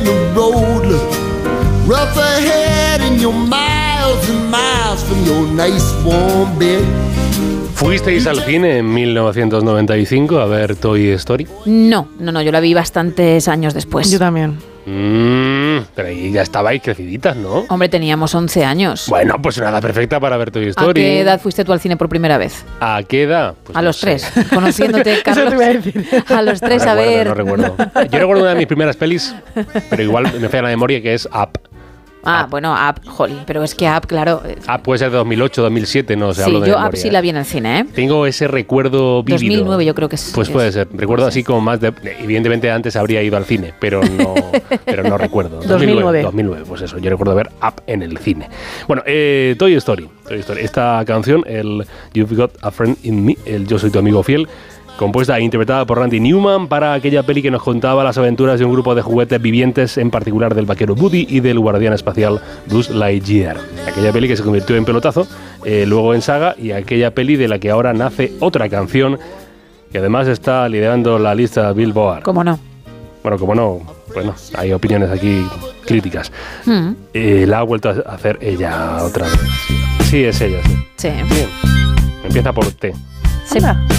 when the road looks rough ahead and you're miles and miles from your nice warm bed. ¿Fuisteis al cine en 1995 a ver Toy Story? No, yo la vi bastantes años después. Yo también. Pero ahí ya estabais creciditas, ¿no? Hombre, teníamos 11 años. Bueno, pues una edad perfecta para ver Toy Story. ¿A qué edad fuiste tú al cine por primera vez? ¿A qué edad? Pues a no los sé. 3, conociéndote, Carlos. Eso te iba a decir. A los 3, No a ver. No recuerdo. Yo recuerdo una de mis primeras pelis, pero igual me falla la memoria, que es Up. Bueno, Up, jolín, pero es que Up, claro. Up puede ser de 2008, 2007, no sé. Sí, hablo de yo memoria. Up sí la vi en el cine, ¿eh? Tengo ese recuerdo vívido. 2009 yo creo que es. Pues puede ser. Recuerdo así como más de... Evidentemente antes habría ido al cine, pero no recuerdo. 2009, pues eso. Yo recuerdo ver Up en el cine. Bueno, Toy Story. Esta canción, el You've Got a Friend in Me, el Yo Soy Tu Amigo Fiel, compuesta e interpretada por Randy Newman para aquella peli que nos contaba las aventuras de un grupo de juguetes vivientes, en particular del vaquero Woody y del guardián espacial Buzz Lightyear. Aquella peli que se convirtió en pelotazo, luego en saga, y aquella peli de la que ahora nace otra canción que además está liderando la lista Billboard. ¿Cómo no? Bueno, como no, bueno, hay opiniones aquí críticas. La ha vuelto a hacer ella otra vez. Sí, es ella, sí. Sí. Bien. Empieza por T. Sí.